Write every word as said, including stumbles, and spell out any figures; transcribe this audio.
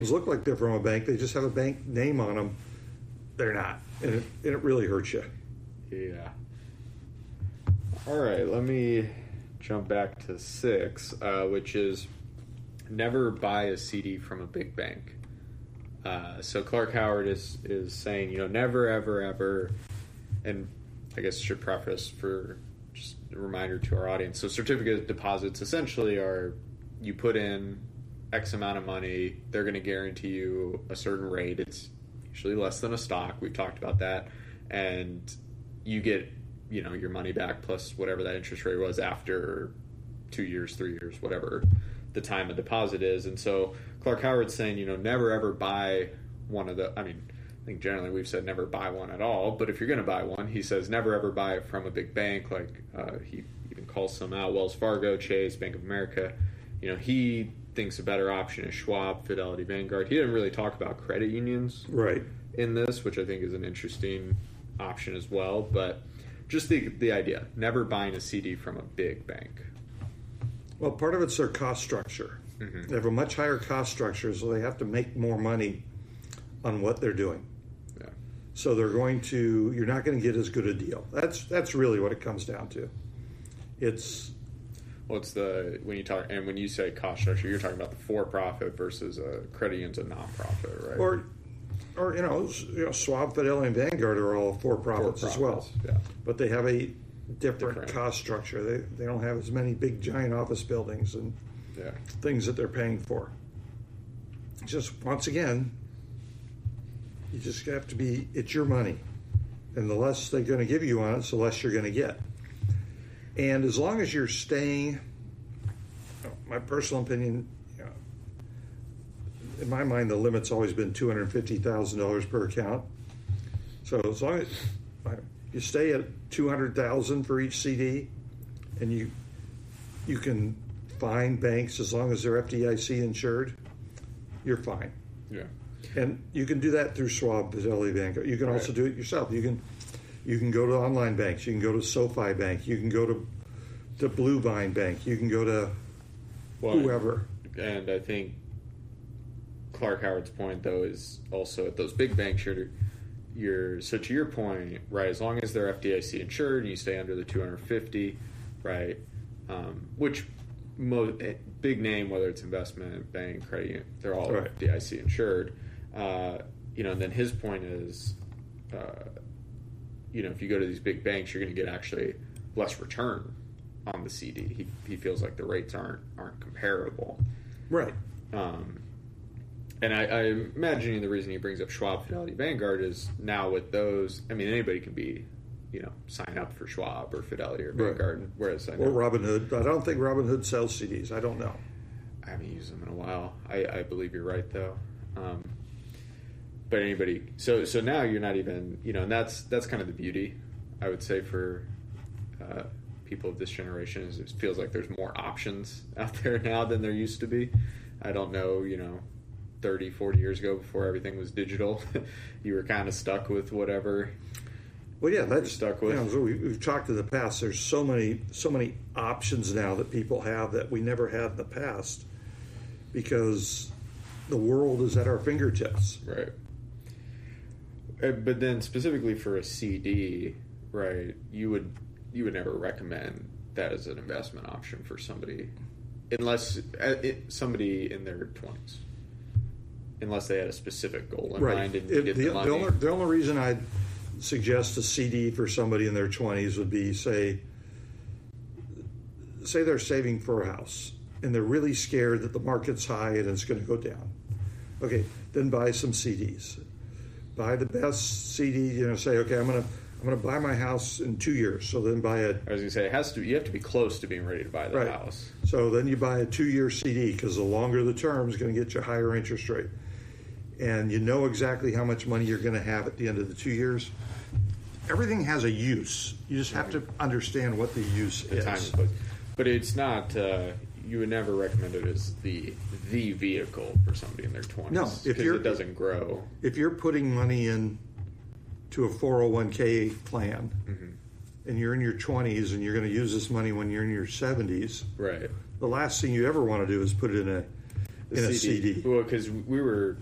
look like they're from a bank. They just have a bank name on them. They're not, and it, and it really hurts you. Yeah. All right, let me jump back to six, uh, which is never buy a C D from a big bank. Uh, so Clark Howard is is saying, you know, never, ever, ever, and I guess should preface for just a reminder to our audience. So certificate deposits essentially are you put in X amount of money, they're going to guarantee you a certain rate. It's usually less than a stock. We've talked about that. And you get, you know, your money back plus whatever that interest rate was after two years, three years, whatever the time of deposit is. And so Clark Howard's saying, you know, never ever buy one of the, I mean, I think generally we've said never buy one at all, but if you're going to buy one, he says never ever buy it from a big bank. Like uh, he even calls some out, Wells Fargo, Chase, Bank of America. You know, he thinks a better option is Schwab, Fidelity, Vanguard. He didn't really talk about credit unions right in this, which I think is an interesting option as well. But just the the idea, never buying a C D from a big bank. Well, part of it's their cost structure. Mm-hmm. They have a much higher cost structure, so they have to make more money on what they're doing. Yeah. So they're going to, you're not going to get as good a deal. That's that's really what it comes down to. It's well, it's the when you talk and when you say cost structure, you're talking about the for-profit versus a credit union's a non-profit, right? Or, or you know, you know, Schwab, Fidelity, and Vanguard are all for-profits, for-profits as well. Yeah. But they have a different, different cost structure. They they don't have as many big giant office buildings and yeah. things that they're paying for. Just once again, you just have to be, it's your money. And the less they're going to give you on it, the less you're going to get. And as long as you're staying, my personal opinion, you know, in my mind, the limit's always been two hundred fifty thousand dollars per account. So as long as you stay at two hundred thousand dollars for each C D, and you you can find banks as long as they're F D I C insured, you're fine. Yeah. And you can do that through Schwab, Fidelity, Vanguard. You can right. also do it yourself. You can you can go to online banks. You can go to SoFi Bank. You can go to to Blue Vine Bank. You can go to well, whoever. And I think Clark Howard's point, though, is also at those big banks, you're, you're so to your point, right, as long as they're F D I C insured and you stay under the two hundred fifty, right, um, which mo- big name, whether it's investment, bank, credit union, they're all right. F D I C insured. Uh, you know, and then his point is, uh, you know, if you go to these big banks, you're going to get actually less return on the C D. He he feels like the rates aren't aren't comparable, right? Um, and I, I'm imagining the reason he brings up Schwab, Fidelity, Vanguard is now with those. I mean, anybody can be, you know, sign up for Schwab or Fidelity or Vanguard. Right. Whereas I know, or Robinhood. I don't think Robinhood sells C Ds. I don't know. I haven't used them in a while. I, I believe you're right though. Um, But anybody, so so now you're not even, you know, and that's that's kind of the beauty, I would say, for uh, people of this generation, is it feels like there's more options out there now than there used to be. I don't know, you know, thirty, forty years ago, before everything was digital, you were kind of stuck with whatever. Well, yeah, that's stuck with. You know, so we, we've talked in the past. There's so many so many options now that people have that we never had in the past, because the world is at our fingertips. Right. But then specifically for a C D, right, you would you would never recommend that as an investment option for somebody, unless uh, it, somebody in their twenties, unless they had a specific goal in right. mind and it, get the, the money. The only, the only reason I'd suggest a C D for somebody in their twenties would be, say, say they're saving for a house and they're really scared that the market's high and it's going to go down. Okay, then buy some C Ds. Buy the best C D. You know, say, okay, I'm gonna I'm gonna buy my house in two years. So then buy a. I was gonna say it has to. You have to be close to being ready to buy the right. house. So then you buy a two-year C D, because the longer the term is going to get you a higher interest rate, and you know exactly how much money you're going to have at the end of the two years. Everything has a use. You just have to understand what the use the is. Time and place. But it's not. Uh, you would never recommend it as the the vehicle for somebody in their twenties. No, if you're, it doesn't grow. If you're putting money in to a four oh one k plan, mm-hmm. and you're in your twenties and you're going to use this money when you're in your seventies, right? The last thing you ever want to do is put it in a In a C D. Well, because we were